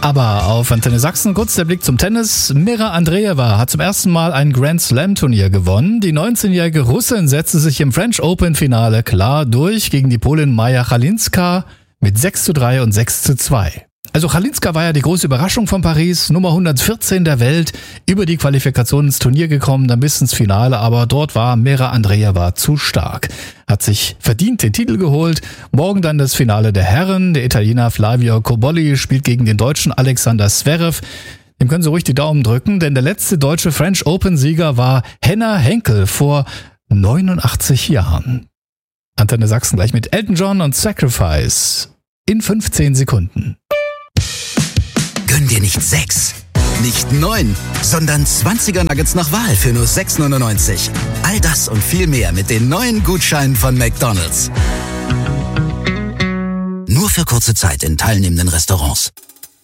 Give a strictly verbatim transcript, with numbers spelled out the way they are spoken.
Aber auf Antenne Sachsen kurz der Blick zum Tennis. Mira Andreeva hat zum ersten Mal ein Grand Slam Turnier gewonnen. Die neunzehnjährige Russin setzte sich im French Open Finale klar durch gegen die Polin Maja Chalinska mit sechs zu drei und sechs zu zwei. Also Chalinska war ja die große Überraschung von Paris, Nummer hundertvierzehn der Welt, über die Qualifikation ins Turnier gekommen, dann bis ins Finale, aber dort war Mira Andreeva zu stark. Hat sich verdient den Titel geholt. Morgen dann das Finale der Herren. Der Italiener Flavio Cobolli spielt gegen den Deutschen Alexander Zverev. Dem können Sie ruhig die Daumen drücken, denn der letzte deutsche French Open-Sieger war Henna Henkel vor neunundachtzig Jahren. Antenne Sachsen gleich mit Elton John und Sacrifice in fünfzehn Sekunden. Gönn dir nicht sechs, nicht neun, sondern zwanziger Nuggets nach Wahl für nur sechs neunundneunzig. All das und viel mehr mit den neuen Gutscheinen von McDonald's. Nur für kurze Zeit in teilnehmenden Restaurants.